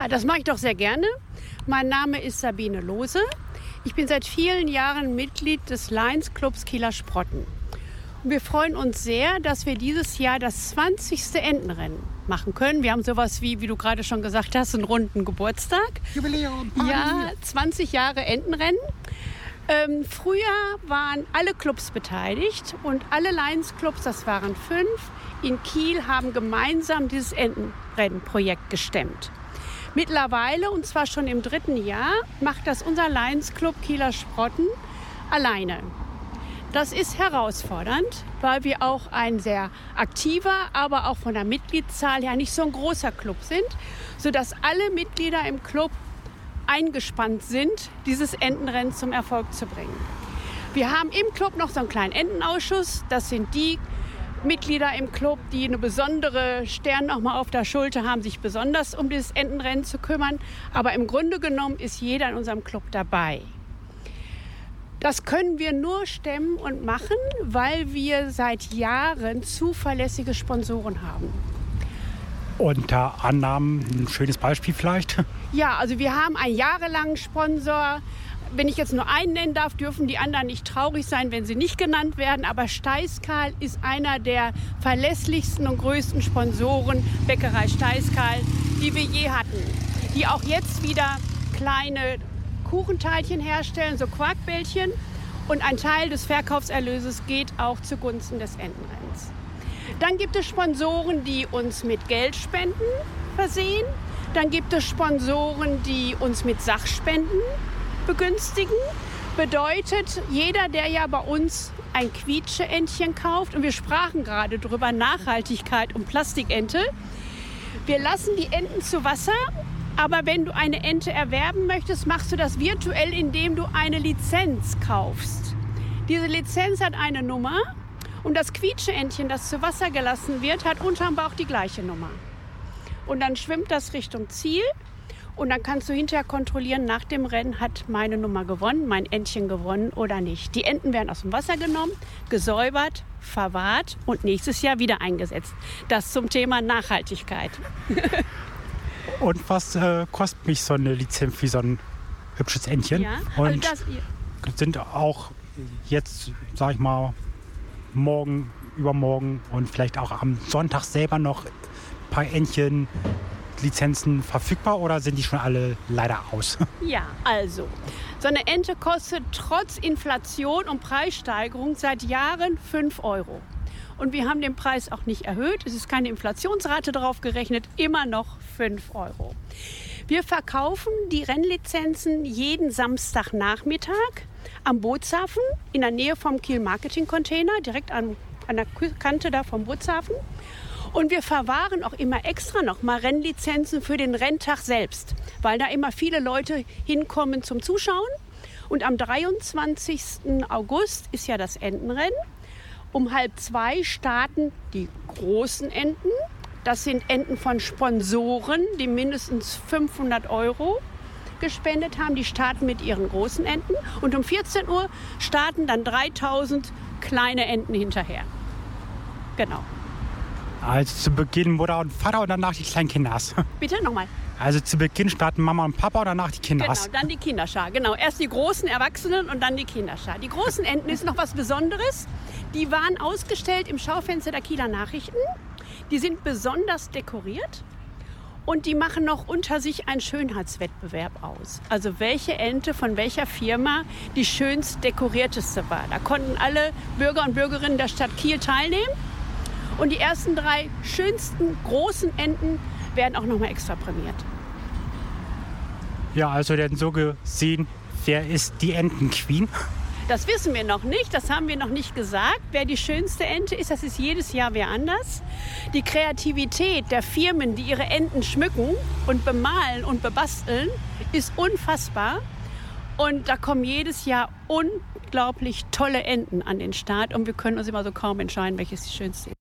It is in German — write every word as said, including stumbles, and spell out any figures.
Ja, das mache ich doch sehr gerne. Mein Name ist Sabine Lohse. Ich bin seit vielen Jahren Mitglied des Lions Clubs Kieler Sprotten. Und wir freuen uns sehr, dass wir dieses Jahr das zwanzigste Entenrennen machen können. Wir haben sowas wie, wie du gerade schon gesagt hast, einen runden Geburtstag. Jubiläum, Party. Ja, zwanzig Jahre Entenrennen. Ähm, früher waren alle Clubs beteiligt und alle Lions Clubs, das waren fünf, in Kiel haben gemeinsam dieses Entenrennenprojekt gestemmt. Mittlerweile, und zwar schon im dritten Jahr, macht das unser Lions Club Kieler Sprotten alleine. Das ist herausfordernd, weil wir auch ein sehr aktiver, aber auch von der Mitgliedszahl her nicht so ein großer Club sind, sodass alle Mitglieder im Club eingespannt sind, dieses Entenrennen zum Erfolg zu bringen. Wir haben im Club noch so einen kleinen Entenausschuss. Das sind die Mitglieder im Club, die eine besondere Stern noch mal auf der Schulter haben, sich besonders um dieses Entenrennen zu kümmern. Aber im Grunde genommen ist jeder in unserem Club dabei. Das können wir nur stemmen und machen, weil wir seit Jahren zuverlässige Sponsoren haben. Unter anderem ein schönes Beispiel vielleicht? Ja, also wir haben einen jahrelangen Sponsor. Wenn ich jetzt nur einen nennen darf, dürfen die anderen nicht traurig sein, wenn sie nicht genannt werden. Aber Steißkarl ist einer der verlässlichsten und größten Sponsoren, Bäckerei Steißkarl, die wir je hatten. Die auch jetzt wieder kleine Kuchenteilchen herstellen, so Quarkbällchen. Und ein Teil des Verkaufserlöses geht auch zugunsten des Entenrennens. Dann gibt es Sponsoren, die uns mit Geldspenden versehen. Dann gibt es Sponsoren, die uns mit Sachspenden begünstigen. Bedeutet, jeder, der ja bei uns ein Quietscheentchen kauft, und wir sprachen gerade drüber, Nachhaltigkeit und Plastikente, wir lassen die Enten zu Wasser, aber wenn du eine Ente erwerben möchtest, machst du das virtuell, indem du eine Lizenz kaufst. Diese Lizenz hat eine Nummer und das Quietscheentchen, das zu Wasser gelassen wird, hat unterm Bauch die gleiche Nummer. Und dann schwimmt das Richtung Ziel. Und dann kannst du hinterher kontrollieren, nach dem Rennen hat meine Nummer gewonnen, mein Entchen gewonnen oder nicht. Die Enten werden aus dem Wasser genommen, gesäubert, verwahrt und nächstes Jahr wieder eingesetzt. Das zum Thema Nachhaltigkeit. Und was äh, kostet mich so eine Lizenz für so ein hübsches Entchen? Ja, also und das, sind auch jetzt, sag ich mal, morgen, übermorgen und vielleicht auch am Sonntag selber noch ein paar Entchen Lizenzen verfügbar oder sind die schon alle leider aus? Ja, also, so eine Ente kostet trotz Inflation und Preissteigerung seit Jahren fünf Euro. Und wir haben den Preis auch nicht erhöht. Es ist keine Inflationsrate drauf gerechnet, immer noch fünf Euro. Wir verkaufen die Rennlizenzen jeden Samstagnachmittag am Bootshafen in der Nähe vom Kiel Marketing Container, direkt an, an der Kante da vom Bootshafen. Und wir verwahren auch immer extra noch mal Rennlizenzen für den Renntag selbst, weil da immer viele Leute hinkommen zum Zuschauen. Und am dreiundzwanzigsten August ist ja das Entenrennen. Um halb zwei starten die großen Enten. Das sind Enten von Sponsoren, die mindestens fünfhundert Euro gespendet haben. Die starten mit ihren großen Enten. Und um vierzehn Uhr starten dann dreitausend kleine Enten hinterher. Genau. Also zu Beginn Mutter und Vater und danach die kleinen Kinders. Bitte nochmal. Also zu Beginn starten Mama und Papa und danach die Kinders. Genau, dann die Kinderschar. Genau, erst die großen Erwachsenen und dann die Kinderschar. Die großen Enten ist noch was Besonderes. Die waren ausgestellt im Schaufenster der Kieler Nachrichten. Die sind besonders dekoriert und die machen noch unter sich einen Schönheitswettbewerb aus. Also welche Ente von welcher Firma die schönst dekorierteste war. Da konnten alle Bürger und Bürgerinnen der Stadt Kiel teilnehmen. Und die ersten drei schönsten großen Enten werden auch noch mal extra prämiert. Ja, also denn so gesehen, wer ist die Entenqueen? Das wissen wir noch nicht, das haben wir noch nicht gesagt. Wer die schönste Ente ist, das ist jedes Jahr wer anders. Die Kreativität der Firmen, die ihre Enten schmücken und bemalen und bebasteln, ist unfassbar. Und da kommen jedes Jahr unglaublich tolle Enten an den Start. Und wir können uns immer so kaum entscheiden, welches die schönste ist.